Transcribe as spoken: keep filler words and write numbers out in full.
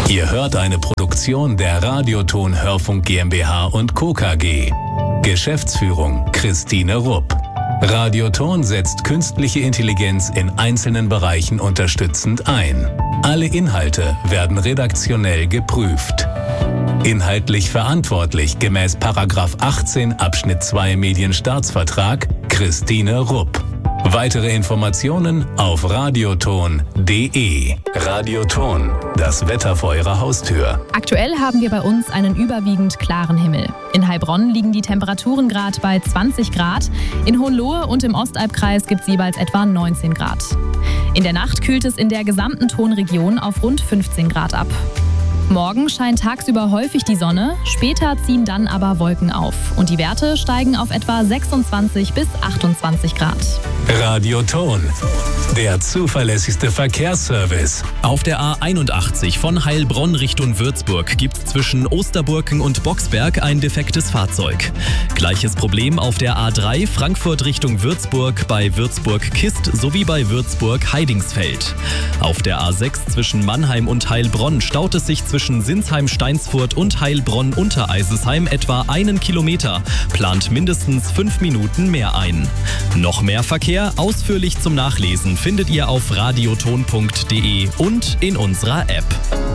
Ihr hört eine Produktion der Radioton Hörfunk GmbH und Co. K G. Geschäftsführung Christine Rupp. Radioton setzt künstliche Intelligenz in einzelnen Bereichen unterstützend ein. Alle Inhalte werden redaktionell geprüft. Inhaltlich verantwortlich gemäß Paragraph achtzehn Abschnitt zwei Medienstaatsvertrag Christine Rupp. Weitere Informationen auf radioton punkt de. Radioton, das Wetter vor Ihrer Haustür. Aktuell haben wir bei uns einen überwiegend klaren Himmel. In Heilbronn liegen die Temperaturen gerade bei zwanzig Grad. In Hohenlohe und im Ostalbkreis gibt es jeweils etwa neunzehn Grad. In der Nacht kühlt es in der gesamten Tonregion auf rund fünfzehn Grad ab. Morgen scheint tagsüber häufig die Sonne, später ziehen dann aber Wolken auf und die Werte steigen auf etwa sechsundzwanzig bis achtundzwanzig Grad. Radioton, der zuverlässigste Verkehrsservice. Auf der A einundachtzig von Heilbronn Richtung Würzburg gibt es zwischen Osterburken und Boxberg ein defektes Fahrzeug. Gleiches Problem auf der A drei Frankfurt Richtung Würzburg bei Würzburg-Kist sowie bei Würzburg-Heidingsfeld. Auf der A sechs zwischen Mannheim und Heilbronn staut es sich zwischen Sinsheim-Steinsfurt und Heilbronn-Untereisesheim etwa einen Kilometer, plant mindestens fünf Minuten mehr ein. Noch mehr Verkehr ausführlich zum Nachlesen findet ihr auf radioton punkt de und in unserer App.